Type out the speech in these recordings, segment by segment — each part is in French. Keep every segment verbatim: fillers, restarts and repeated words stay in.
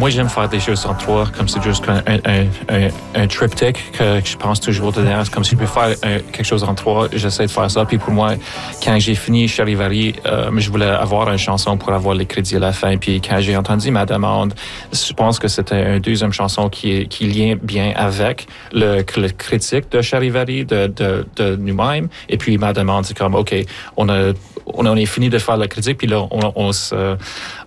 moi, j'aime faire des choses en trois, comme c'est juste un, un, un, un triptyque que je pense toujours dedans. C'est comme si je peux faire un, quelque chose en trois, j'essaie de faire ça. Puis pour moi, quand j'ai fini Charivari, euh, je voulais avoir une chanson pour avoir les crédits à la fin. Puis quand j'ai entendu ma demande, je pense que c'était une deuxième chanson qui, qui lien bien avec le, le critique de Charivari, de, de, de nous-mêmes. Et puis ma demande, c'est comme, OK, on a, on a fini de faire la critique, puis là, on, on, se, euh,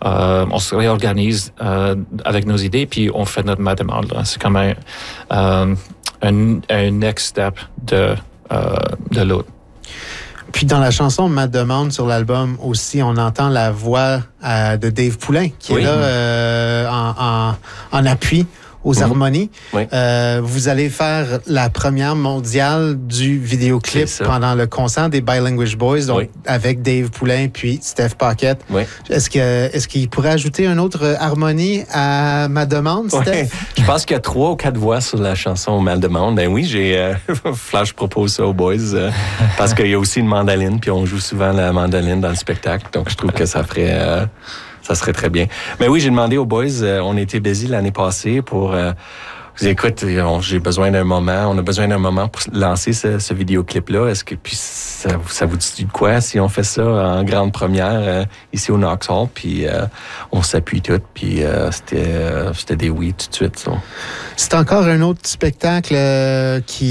on se réorganise euh, avec nos idées, puis on fait notre ma demande. Là. C'est comme un, euh, un, un next step de, euh, de l'autre. Puis dans la chanson Ma demande sur l'album aussi, on entend la voix euh, de Dave Poulain qui oui. est là euh, en, en, en appui aux mm-hmm. harmonies. Oui. Euh, vous allez faire la première mondiale du vidéoclip pendant le concert des Bilanguage Boys, donc oui. avec Dave Poulain puis Steph Paquette. Oui. Est-ce que est-ce qu'il pourrait ajouter une autre harmonie à Ma demande, Steph? Oui. Je pense qu'il y a trois ou quatre voix sur la chanson Ma demande. Ben oui, j'ai euh, Flash propose ça aux boys euh, parce qu'il y a aussi une mandoline, puis on joue souvent la mandoline dans le spectacle, donc je trouve que ça ferait euh, ça serait très bien. Mais oui, j'ai demandé aux boys, euh, on était busy l'année passée pour... Euh, écoute, on, j'ai besoin d'un moment, on a besoin d'un moment pour lancer ce, ce vidéoclip-là. Est-ce que puis ça, ça vous dit de quoi si on fait ça en grande première euh, ici au Knox Hall, puis euh, on s'appuie tout, puis euh, c'était, euh, c'était des oui tout de suite. Ça. C'est encore un autre spectacle euh, qui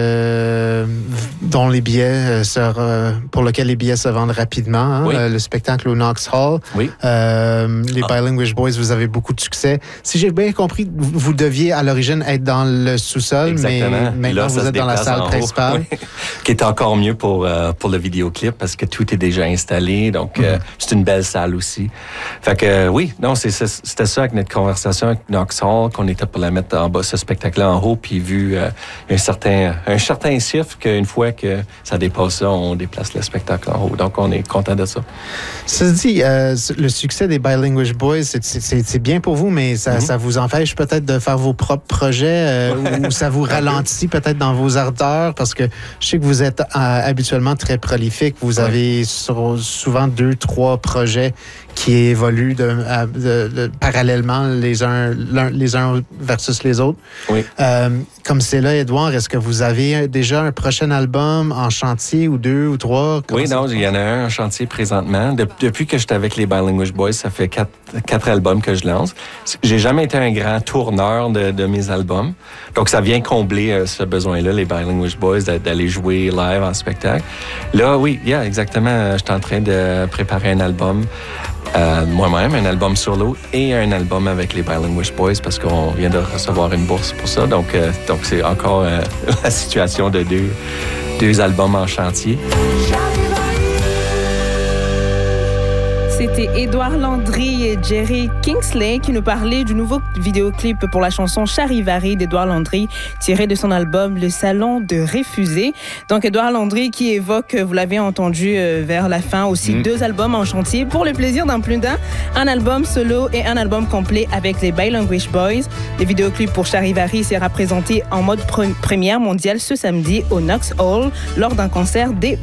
se, dont les billets euh, se, euh, pour lequel les billets se vendent rapidement. Hein, oui. euh, le spectacle au Knox Hall. Oui. Euh, les ah. Bilanguage Boys, vous avez beaucoup de succès. Si j'ai bien compris, vous, vous deviez à l'origine être dans le sous-sol, exactement. mais maintenant là, vous êtes dans la salle principale. Oui. Qui est encore mieux pour euh, pour le vidéoclip parce que tout est déjà installé, donc mm-hmm. euh, c'est une belle salle aussi. Fait que euh, oui, non, c'est, c'est, c'était ça avec notre conversation avec Knox Hall qu'on était pour la mettre en bas, ce spectacle-là en haut, puis vu euh, un certain un certain chiffre qu'une fois que ça dépasse ça, on déplace le spectacle en haut. Donc on est content de ça. Ça se dit, euh, le succès des Bilanguage Boys, c'est, c'est, c'est bien pour vous, mais ça, mm-hmm. ça vous empêche peut-être de faire vos propres projets. Euh, ou ça vous ralentit peut-être dans vos ardeurs parce que je sais que vous êtes euh, habituellement très prolifique. Vous ouais. avez sur, souvent deux, trois projets qui évoluent de, de, de, parallèlement les uns, les uns versus les autres. Oui. Euh, comme c'est là, Édouard, est-ce que vous avez déjà un prochain album en chantier ou deux ou trois? Comment oui, non, il y en a un en chantier présentement. De, depuis que j'étais avec les Bilanguage Boys, ça fait quatre, quatre albums que je lance. J'ai jamais été un grand tourneur de, de mes albums. Donc, ça vient combler euh, ce besoin-là, les Bilanguage Boys, d'aller jouer live en spectacle. Là, oui, yeah, exactement. Je suis en train de préparer un album euh, moi-même, un album solo et un album avec les Bilanguage Boys parce qu'on vient de recevoir une bourse pour ça. Donc, euh, donc c'est encore euh, la situation de deux, deux albums en chantier. C'était Édouard Landry et Jerry Kingsley qui nous parlaient du nouveau vidéoclip pour la chanson Charivari d'Édouard Landry, tiré de son album Le Salon de Réfusés. Donc Édouard Landry qui évoque, vous l'avez entendu euh, vers la fin, aussi mmh. deux albums en chantier pour le plaisir d'un plus d'un, un album solo et un album complet avec les Bilanguage Boys. Le vidéoclip pour Charivari sera présenté en mode pre- première mondiale ce samedi au Knox Hall lors d'un concert des